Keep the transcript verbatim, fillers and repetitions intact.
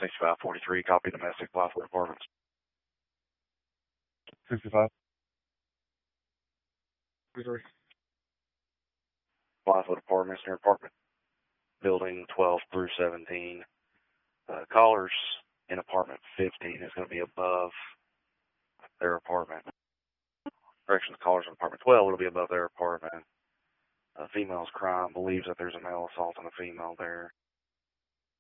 sixty-five forty-three, copy domestic, Blythewood Apartments. sixty-five. Blythewood Apartments, near apartment building twelve through seventeen. Uh, callers in apartment fifteen is going to be above their apartment. Corrections, callers in apartment twelve will be above their apartment. Uh, female's crime believes that there's a male assault on a female there.